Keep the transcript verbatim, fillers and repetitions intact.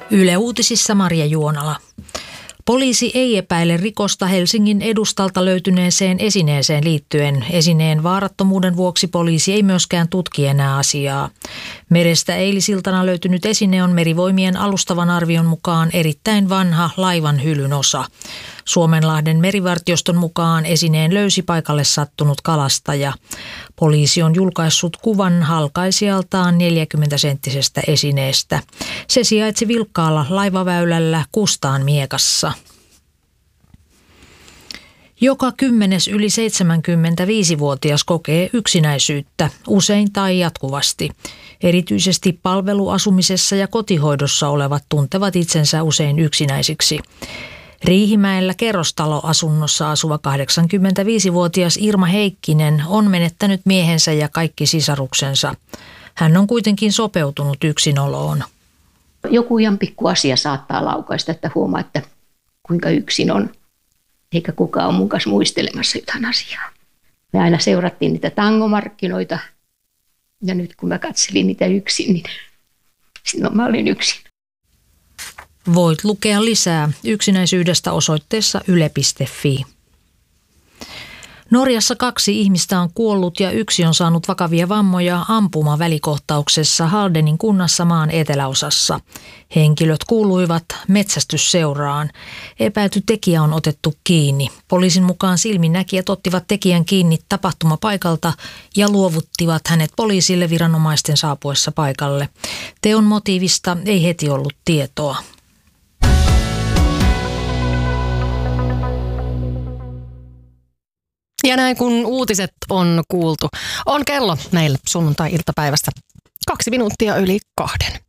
Yle Uutisissa Maria Juonala. Poliisi ei epäile rikosta Helsingin edustalta löytyneeseen esineeseen liittyen. Esineen vaarattomuuden vuoksi poliisi ei myöskään tutki enää asiaa. Merestä eilisiltana löytynyt esine on Merivoimien alustavan arvion mukaan erittäin vanha laivan hylyn osa. Suomenlahden merivartioston mukaan esineen löysi paikalle sattunut kalastaja. Poliisi on julkaissut kuvan halkaisijaltaan neljäkymmentä-senttisestä esineestä. Se sijaitsi vilkkaalla laivaväylällä Kustaan miekassa. Joka kymmenes yli seitsemänkymmentäviisivuotias kokee yksinäisyyttä, usein tai jatkuvasti. Erityisesti palveluasumisessa ja kotihoidossa olevat tuntevat itsensä usein yksinäisiksi. Riihimäellä kerrostaloasunnossa asuva kahdeksankymmentäviisivuotias Irma Heikkinen on menettänyt miehensä ja kaikki sisaruksensa. Hän on kuitenkin sopeutunut yksinoloon. Joku ihan pikku asia saattaa laukaista, että huomaa, että kuinka yksin on, eikä kukaan ole mun kanssa muistelemassa jotain asiaa. Me aina seurattiin niitä tangomarkkinoita ja nyt kun mä katselin niitä yksin, niin silloin mä olin yksin. Voit lukea lisää yksinäisyydestä osoitteessa yle piste fi. Norjassa kaksi ihmistä on kuollut ja yksi on saanut vakavia vammoja ampumavälikohtauksessa Haldenin kunnassa maan eteläosassa. Henkilöt kuuluivat metsästysseuraan. Epäilty tekijä on otettu kiinni. Poliisin mukaan silminnäkijät ottivat tekijän kiinni tapahtumapaikalta ja luovuttivat hänet poliisille viranomaisten saapuessa paikalle. Teon motiivista ei heti ollut tietoa. Ja näin kun uutiset on kuultu, on kello meillä sunnuntai-iltapäivästä kaksi minuuttia yli kahden.